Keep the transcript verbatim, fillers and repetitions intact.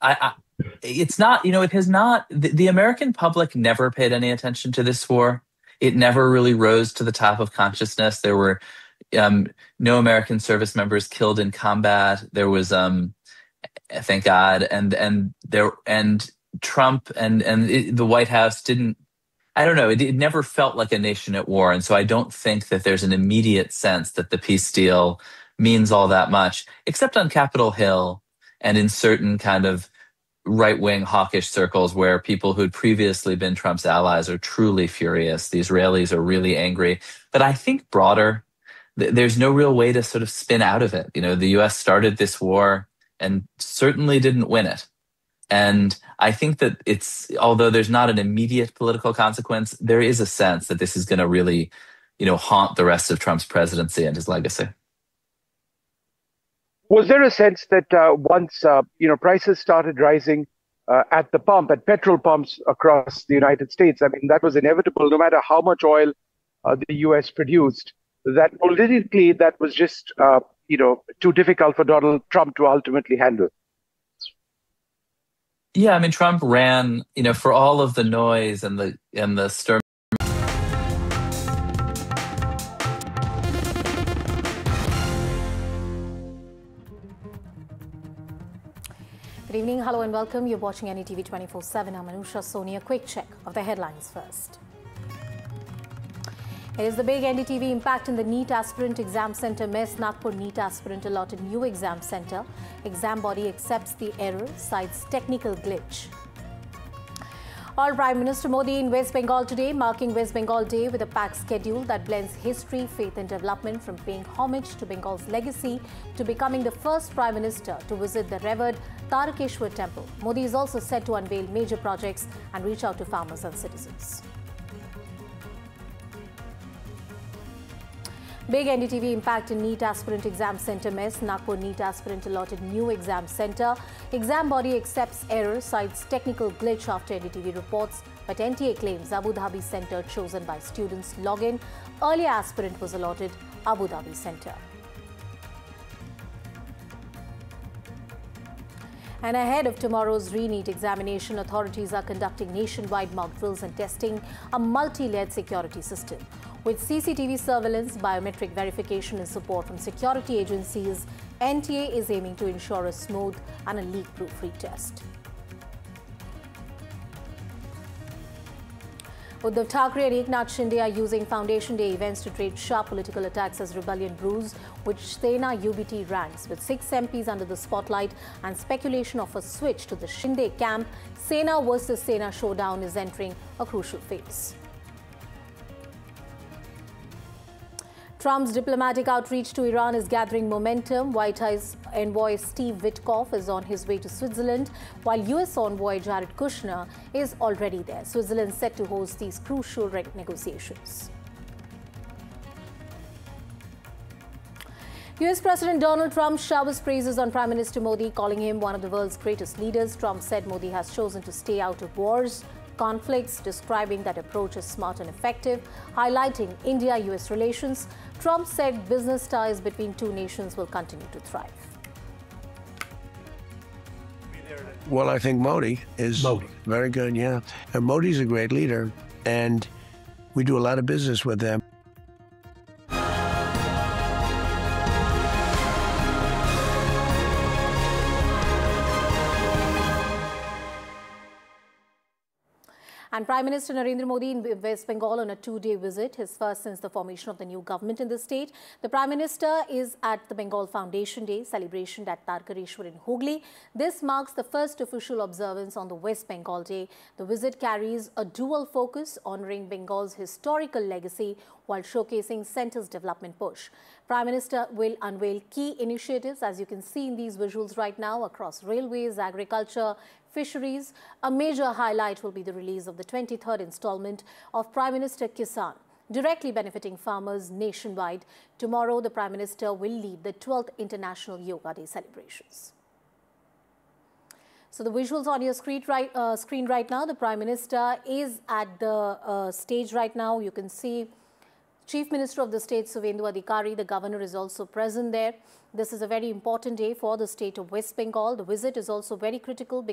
I, I it's not, you know, it has not, the, the American public never paid any attention to this war. It never really rose to the top of consciousness. There were um, no American service members killed in combat. There was, um, thank God, and and there and Trump and and it, the White House didn't. I don't know. It, it never felt like a nation at war, and so I don't think that there's an immediate sense that the peace deal means all that much, except on Capitol Hill and in certain kind of right-wing hawkish circles where people who'd previously been Trump's allies are truly furious. The Israelis are really angry. But I think broader, th- there's no real way to sort of spin out of it. You know, the U S started this war and certainly didn't win it. And I think that it's, although there's not an immediate political consequence, there is a sense that this is going to really, you know, haunt the rest of Trump's presidency and his legacy. Was there a sense that uh, once uh, you know prices started rising uh, at the pump, at petrol pumps across the United States, I mean, that was inevitable, no matter how much oil uh, the U S produced, that politically that was just uh, you know too difficult for Donald Trump to ultimately handle? Yeah, I mean, Trump ran, you know, for all of the noise and the and the stir. Good evening, hello and welcome. You're watching N D T V twenty-four seven. I'm Anusha Soni. A quick check of the headlines first. It is the big N D T V impact in the NEET aspirant exam center mess. Nagpur NEET aspirant allotted new exam center. Exam body accepts the error, cites technical glitch. All Prime Minister Modi in West Bengal today, marking West Bengal Day with a packed schedule that blends history, faith and development, from paying homage to Bengal's legacy to becoming the first Prime Minister to visit the revered Tarakeshwar temple. Modi is also set to unveil major projects and reach out to farmers and citizens. Big N D T V impact in NEET aspirant exam center mess. Nagpur NEET aspirant allotted new exam center. Exam body accepts error, cites technical glitch after N D T V reports, but N T A claims Abu Dhabi center chosen by students login. Earlier aspirant was allotted Abu Dhabi center. And ahead of tomorrow's re-NEET examination, authorities are conducting nationwide mock drills and testing a multi-layered security system. With C C T V surveillance, biometric verification and support from security agencies, N T A is aiming to ensure a smooth and a leak-proof retest. Uddhav Thackeray and Eknath Shinde are using Foundation Day events to trade sharp political attacks as rebellion brews, which Sena U B T ranks. With six M Ps under the spotlight and speculation of a switch to the Shinde camp, Sena versus Sena showdown is entering a crucial phase. Trump's diplomatic outreach to Iran is gathering momentum. White House envoy Steve Witkoff is on his way to Switzerland, while U S envoy Jared Kushner is already there. Switzerland is set to host these crucial negotiations. U S President Donald Trump showers praises on Prime Minister Modi, calling him one of the world's greatest leaders. Trump said Modi has chosen to stay out of wars, conflicts, describing that approach as smart and effective, highlighting India U S relations. Trump said business ties between two nations will continue to thrive. Well, I think Modi is Modi. very good, yeah. And Modi's a great leader, and we do a lot of business with them. And Prime Minister Narendra Modi in West Bengal on a two-day visit, his first since the formation of the new government in the state. The Prime Minister is at the Bengal Foundation Day celebration at Tarakeshwar in Hooghly. This marks the first official observance on the West Bengal Day. The visit carries a dual focus, honouring Bengal's historical legacy while showcasing centre's development push. Prime Minister will unveil key initiatives, as you can see in these visuals right now, across railways, agriculture, fisheries. A major highlight will be the release of the twenty-third installment of Prime Minister Kisan, directly benefiting farmers nationwide. Tomorrow, the Prime Minister will lead the twelfth International Yoga Day celebrations. So the visuals on your screen right, uh, screen right now, the Prime Minister is at the uh, stage right now. You can see Chief Minister of the state, Suvendu Adhikari, the governor is also present there. This is a very important day for the state of West Bengal. The visit is also very critical